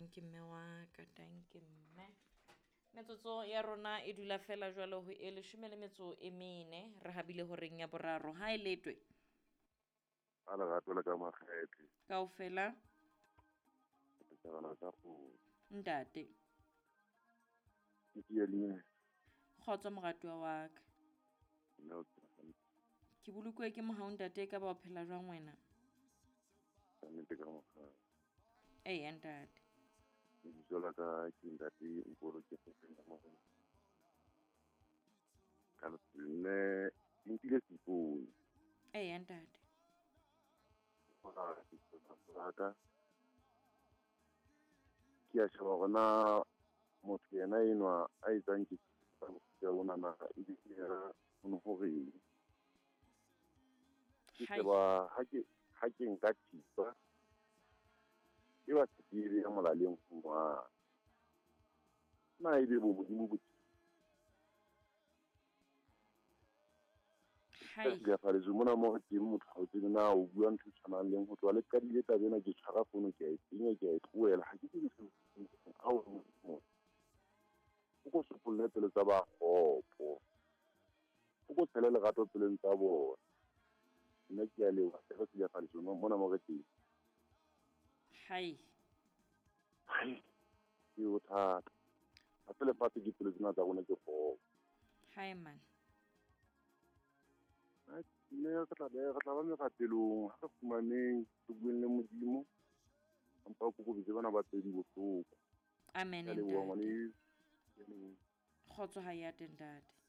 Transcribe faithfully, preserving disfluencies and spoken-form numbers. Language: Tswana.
danke mme wa ka danke mme. Metsotso ya rona e dula fela jwalo ho e leshome le metso e mene re habile ho reng ya boraro ha e letwe ala gato le ka makgethe kaofela tsana tsa go ntate ke ye le kgotso moratuwa wa ka no ke bolokwe ke mohau ntate ka ba o phela jwang wena nnete ka mokga eh ya ntate ke jola ka ke ntate mporo ke tsena mo ka le intile sipone eh ya ntate ha ke tsaka ke a shaba gona motho yena enwa a itsang ke ya bona na e di era ono gore ke ba ha ke ha ke nka thipa e ba tsiri ya molaleng kwa na e be bo bodimo bo hai ga fa le zumona mo ke motho o tsene na o bua ntho tshwana le go tswa le ka dile ta bena ke tshwara fono ke a itsenya ke a tloela ha ke ke a o mo o go sopolle pele tsa ba gopo o go tshela le gato pele tsa bona nna ke a le wa se ya fa le zumona mona mo ke hai hai ke o thata a pele fa ke pele tsena tsa gona ke go hai man ne ka tla be ka tla ba me ga pelong ga fumaneng go bueng le modimo ampa go go bitse bana ba tsedi botlhoko amen le wa ntate ngwane kgotso ha ya ntate